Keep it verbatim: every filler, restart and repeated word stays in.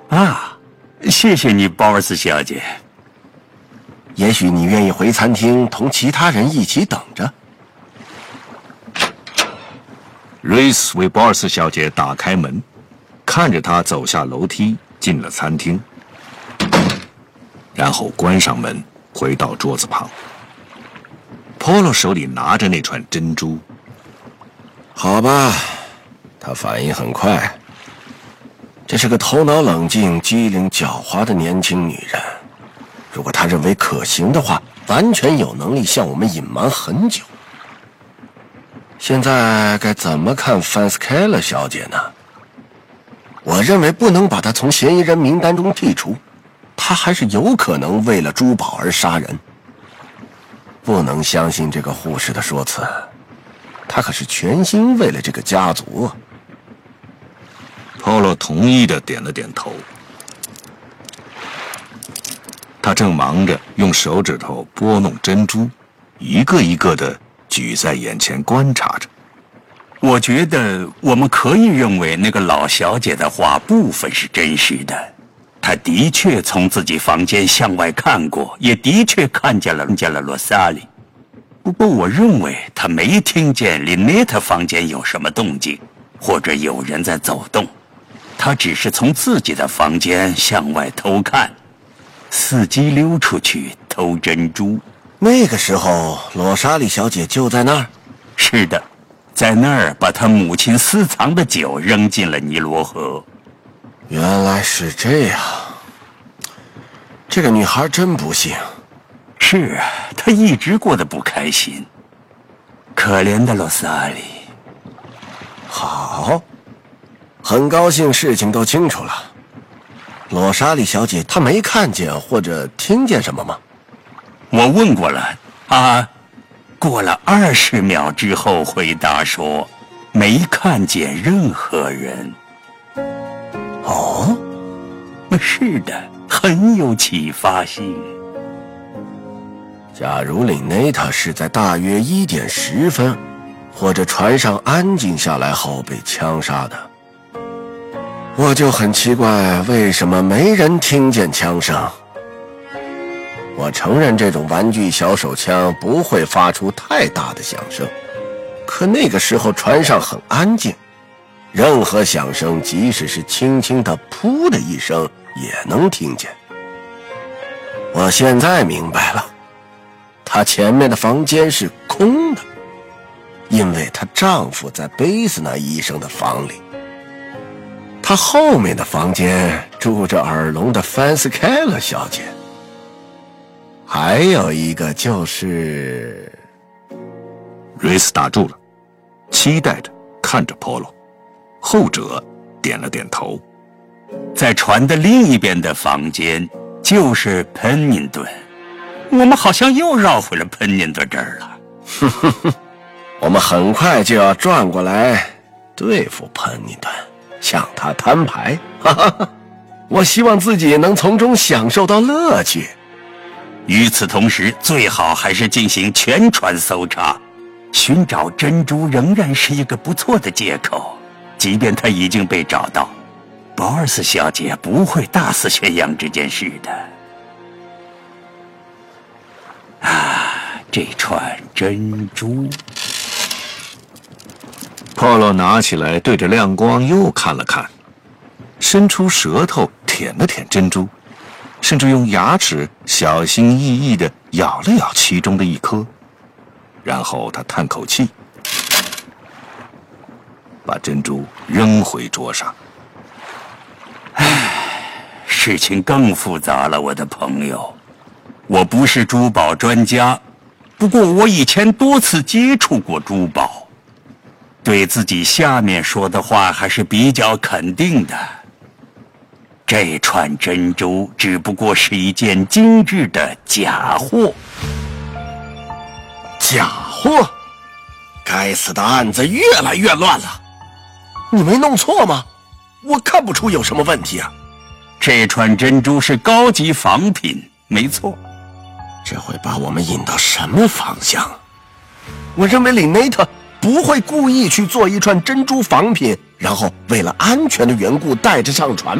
啊，谢谢你，鲍尔斯小姐。 也许你愿意回餐厅同其他人一起等着。 瑞斯为鲍尔斯小姐打开门，看着她走下楼梯，进了餐厅，然后关上门，回到桌子旁。Polo 手里拿着那串珍珠。 好吧，他反应很快。这是个头脑冷静、机灵狡猾的年轻女人。如果她认为可行的话，完全有能力向我们隐瞒很久。现在该怎么看范斯凯勒小姐呢？我认为不能把她从嫌疑人名单中剔除，她还是有可能为了珠宝而杀人。不能相信这个护士的说辞，她可是全心为了这个家族。 Polo 同意的点了点头。他正忙着用手指头拨弄珍珠，一个一个的举在眼前观察着。 我觉得我们可以认为那个老小姐的话部分是真实的。她的确从自己房间向外看过，也的确看见了见了罗萨里。不过我认为她没听见林内特房间有什么动静，或者有人在走动。她只是从自己的房间向外偷看，伺机溜出去偷珍珠。 那个时候，罗莎莉小姐就在那儿。 是的，在那儿把她母亲私藏的酒扔进了尼罗河。 原来是这样，这个女孩真不幸。 是啊，她一直过得不开心。可怜的罗萨里。 好，很高兴事情都清楚了。罗莎莉小姐她没看见或者听见什么吗？ 我问过了，她过了二十秒之后回答说没看见任何人。 哦， 是的，很有启发性。 假如林内塔是在大约一点十分，或者船上安静下来后被枪杀的，我就很奇怪为什么没人听见枪声。我承认这种玩具小手枪不会发出太大的响声，可那个时候船上很安静，任何响声即使是轻轻的噗的一声也能听见。我现在明白了，她前面的房间是空的，因为她丈夫在贝斯纳医生的房里。她后面的房间住着耳聋的范斯凯勒小姐。还有一个就是瑞斯打住了，期待着看着 Polo， 后者点了点头。 在船的另一边的房间就是彭宁顿。我们好像又绕回了彭宁顿这儿了。 哼哼哼，我们很快就要转过来对付彭宁顿，向他摊牌。哈哈哈，我希望自己能从中享受到乐趣。 与此同时，最好还是进行全船搜查。寻找珍珠仍然是一个不错的借口，即便它已经被找到，鲍尔斯小姐不会大肆宣扬这件事的。啊，这串珍珠。 Polo 拿起来对着亮光又看了看，伸出舌头舔了舔珍珠，甚至用牙齿小心翼翼地咬了咬其中的一颗，然后他叹口气，把珍珠扔回桌上。 唉，事情更复杂了，我的朋友。我不是珠宝专家，不过我以前多次接触过珠宝，对自己下面说的话还是比较肯定的。这串珍珠只不过是一件精致的假货。 假货？该死的案子越来越乱了。你没弄错吗？我看不出有什么问题啊。 这串珍珠是高级仿品，没错。 这会把我们引到什么方向？我认为林内特不会故意去做一串珍珠仿品，然后为了安全的缘故带着上船。